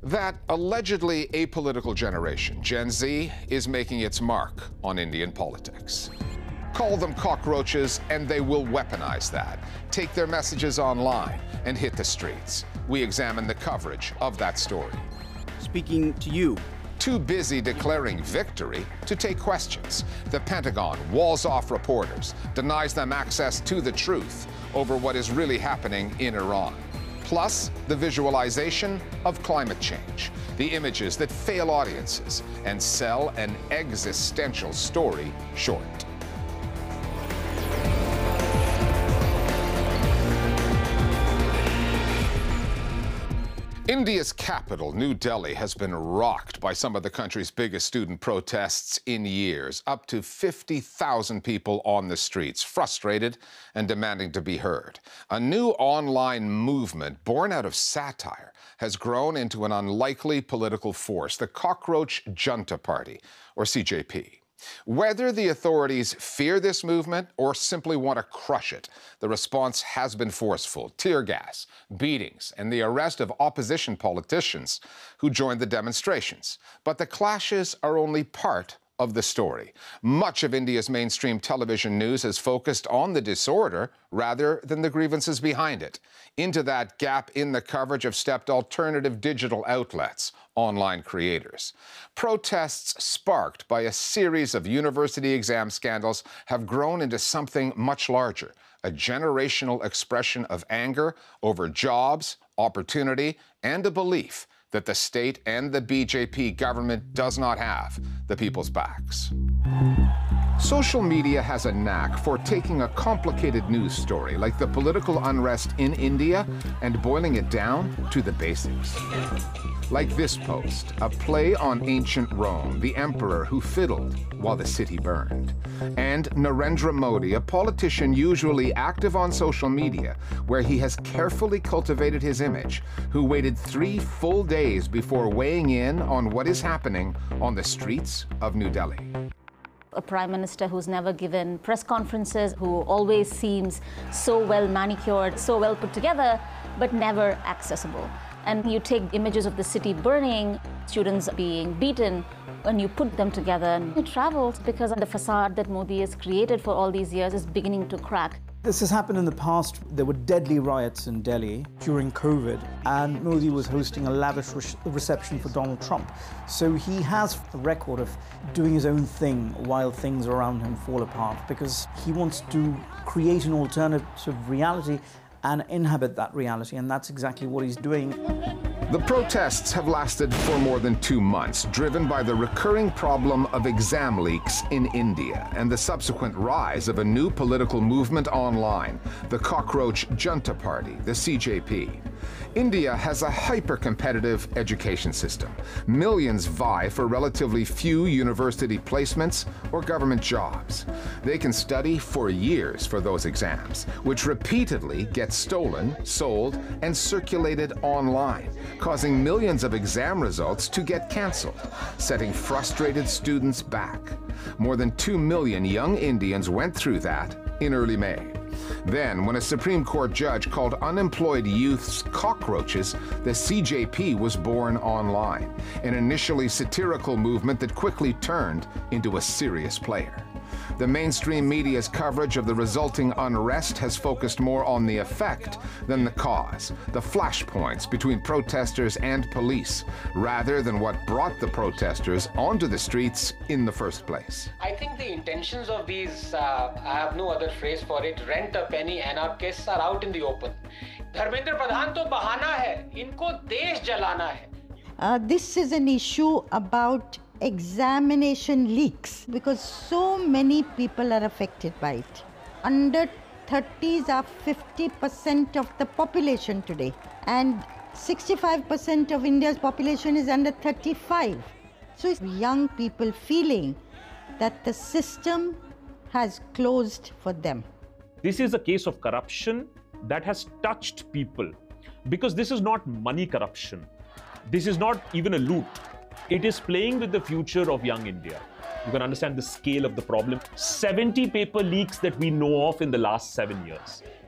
That allegedly apolitical generation, Gen Z, is making its mark on Indian politics. Call them cockroaches and they will weaponize that, take their messages online and hit the streets. We examine the coverage of that story. Speaking to you. Too busy declaring victory to take questions. The Pentagon walls off reporters, denies them access to the truth over what is really happening in Iran. Plus, the visualization of climate change, the images that fail audiences and sell an existential story short. India's capital, New Delhi, has been rocked by some of the country's biggest student protests in years. Up to 50,000 people on the streets, frustrated and demanding to be heard. A new online movement born out of satire has grown into an unlikely political force, the Cockroach Junta Party, or CJP. Whether the authorities fear this movement or simply want to crush it, the response has been forceful. Tear gas, beatings, and the arrest of opposition politicians who joined the demonstrations. But the clashes are only part of the story. Much of India's mainstream television news has focused on the disorder rather than the grievances behind it. Into that gap in the coverage have stepped alternative digital outlets, online creators. Protests sparked by a series of university exam scandals have grown into something much larger, a generational expression of anger over jobs, opportunity, and a belief that the state and the BJP government does not have the people's backs. Social media has a knack for taking a complicated news story like the political unrest in India and boiling it down to the basics. Like this post, a play on ancient Rome, the emperor who fiddled while the city burned. And Narendra Modi, a politician usually active on social media, where he has carefully cultivated his image, who waited 3 full days before weighing in on what is happening on the streets of New Delhi. A prime minister who's never given press conferences, who always seems so well manicured, so well put together, but never accessible. And you take images of the city burning, students being beaten, and you put them together, and it travels because the facade that Modi has created for all these years is beginning to crack. This has happened in the past. There were deadly riots in Delhi during COVID, and Modi was hosting a lavish reception for Donald Trump. So he has a record of doing his own thing while things around him fall apart, because he wants to create an alternative reality and inhabit that reality, and that's exactly what he's doing. The protests have lasted for more than 2 months, driven by the recurring problem of exam leaks in India and the subsequent rise of a new political movement online, the Cockroach Junta Party, the CJP. India has a hyper-competitive education system. Millions vie for relatively few university placements or government jobs. They can study for years for those exams, which repeatedly get stolen, sold, and circulated online, causing millions of exam results to get canceled, setting frustrated students back. More than 2 million young Indians went through that in early May. Then, when a Supreme Court judge called unemployed youths cockroaches, the CJP was born online, an initially satirical movement that quickly turned into a serious player. The mainstream media's coverage of the resulting unrest has focused more on the effect than the cause, the flashpoints between protesters and police, rather than what brought the protesters onto the streets in the first place. I think the intentions of these, I have no other phrase for it, rent-a-penny anarchists are out in the open. Dharmendra Pradhan to bahana hai, inko desh jalana hai. This is an issue about examination leaks, because so many people are affected by it. Under 30s are 50% of the population today, and 65% of India's population is under 35. So it's young people feeling that the system has closed for them. This is a case of corruption that has touched people, because this is not money corruption. This is not even a loot. It is playing with the future of young India. You can understand the scale of the problem. 70 paper leaks that we know of in the last 7 years.